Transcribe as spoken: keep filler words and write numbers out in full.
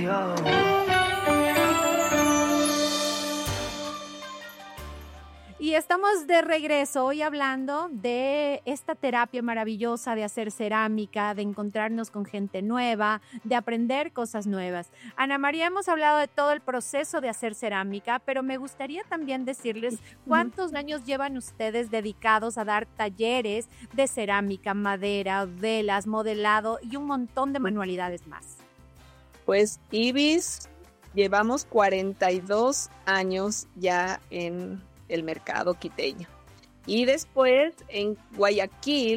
demasiado. Y estamos de regreso hoy hablando de esta terapia maravillosa de hacer cerámica, de encontrarnos con gente nueva, de aprender cosas nuevas. Ana María, hemos hablado de todo el proceso de hacer cerámica, pero me gustaría también decirles cuántos años llevan ustedes dedicados a dar talleres de cerámica, madera, velas, modelado y un montón de manualidades más. Pues Ibis, llevamos cuarenta y dos años ya en el mercado quiteño. Y después en Guayaquil